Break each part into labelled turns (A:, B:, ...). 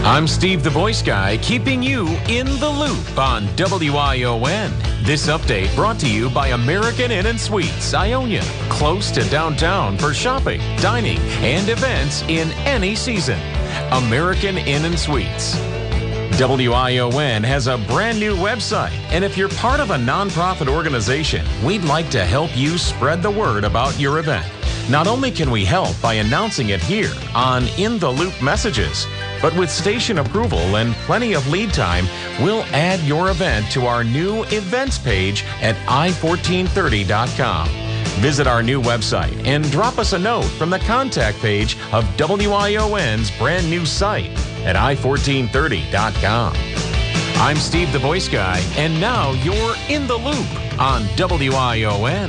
A: I'm Steve the Voice Guy, keeping you in the loop on WION. This update brought to you by American Inn & Suites, Ionia, close to downtown for shopping, dining, and events in any season. American Inn & Suites. WION has a brand new website, and if you're part of a nonprofit organization, we'd like to help you spread the word about your event. Not only can we help by announcing it here on In the Loop messages, but with station approval and plenty of lead time, we'll add your event to our new events page at i1430.com. Visit our new website and drop us a note from the contact page of WION's brand new site at i1430.com. I'm Steve the Voice Guy, and now you're In the Loop on WION.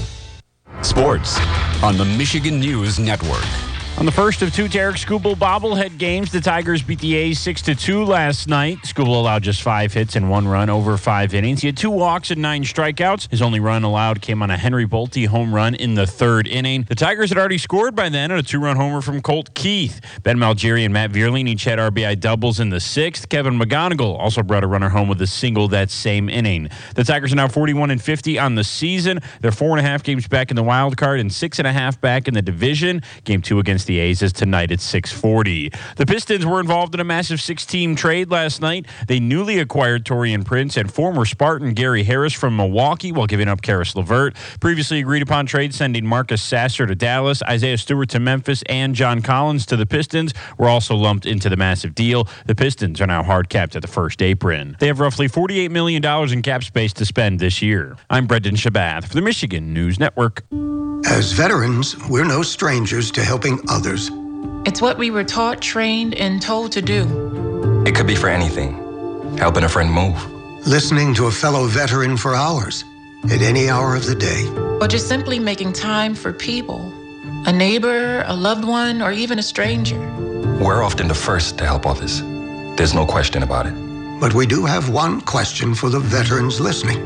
B: Sports on the Michigan News Network.
C: On the first of two Tarek Skubal bobblehead games, the Tigers beat the A's 6-2 last night. Skubal allowed just 5 hits and 1 run over 5 innings. He had 2 walks and 9 strikeouts. His only run allowed came on a Henry Bolte home run in the 3rd inning. The Tigers had already scored by then on a 2-run homer from Colt Keith. Ben Malgeri and Matt Vierling each had RBI doubles in the 6th. Kevin McGonigal also brought a runner home with a single that same inning. The Tigers are now 41-50 on the season. They're 4.5 games back in the wild card and 6.5 back in the division. Game 2 against the A's is tonight at 6:40. The Pistons were involved in a massive 6-team trade last night. They newly acquired Taurean Prince and former Spartan Gary Harris from Milwaukee while giving up Karis LeVert. Previously agreed upon trade sending Marcus Sasser to Dallas, Isaiah Stewart to Memphis, and John Collins to the Pistons were also lumped into the massive deal. The Pistons are now hard capped at the first apron. They have roughly $48 million in cap space to spend this year. I'm Brendan Shabath for the Michigan News Network.
D: As veterans, we're no strangers to helping others.
E: It's what we were taught, trained, and told to do.
F: It could be for anything. Helping a friend move.
D: Listening to a fellow veteran for hours, at any hour of the day.
E: Or just simply making time for people. A neighbor, a loved one, or even a stranger.
F: We're often the first to help others. There's no question about it.
D: But we do have one question for the veterans listening.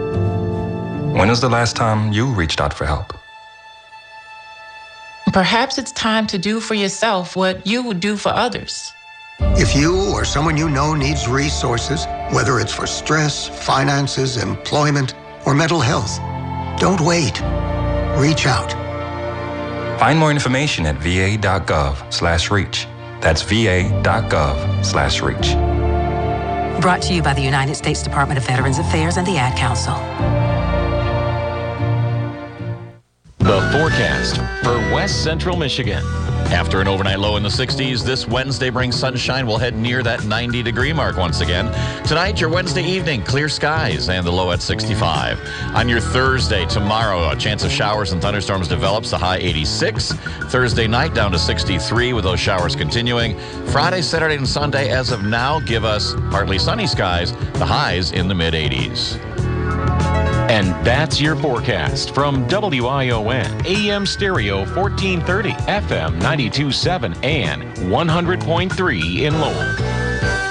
F: When was the last time you reached out for help?
E: Perhaps it's time to do for yourself what you would do for others.
D: If you or someone you know needs resources, whether it's for stress, finances, employment, or mental health, don't wait. Reach out.
F: Find more information at va.gov/reach. That's va.gov/reach.
G: Brought to you by the United States Department of Veterans Affairs and the Ad Council.
A: The forecast for West Central Michigan.
H: After an overnight low in the 60s, this Wednesday brings sunshine. We'll head near that 90-degree mark once again. Tonight, your Wednesday evening, clear skies and the low at 65. On your Thursday, tomorrow, a chance of showers and thunderstorms develops, the high 86. Thursday night down to 63 with those showers continuing. Friday, Saturday, and Sunday, as of now, give us partly sunny skies, the highs in the mid-80s.
A: And that's your forecast from WION, AM stereo 1430, FM 92.7, and 100.3 in Lowell.